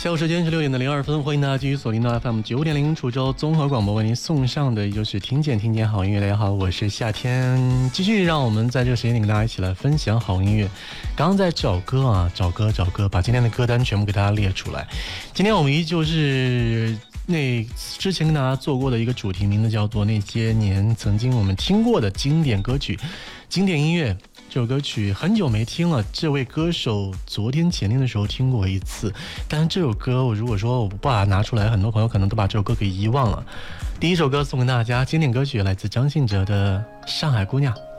下午时间是6:02，欢迎大家继续锁定到 FM 9.0滁州综合广播为您送上的，也就是听见好音乐。大家好，我是夏天，继续让我们在这个时间里跟大家一起来分享好音乐。刚刚在找歌啊，找歌，把今天的歌单全部给大家列出来。今天我们依旧是之前跟大家做过的一个主题，名字叫做那些年曾经我们听过的经典歌曲、经典音乐。这首歌曲很久没听了，这位歌手昨天前天的时候听过一次，但是这首歌如果说我不把它拿出来，很多朋友可能都把这首歌给遗忘了。第一首歌送给大家，经典歌曲来自张信哲的《上海姑娘》。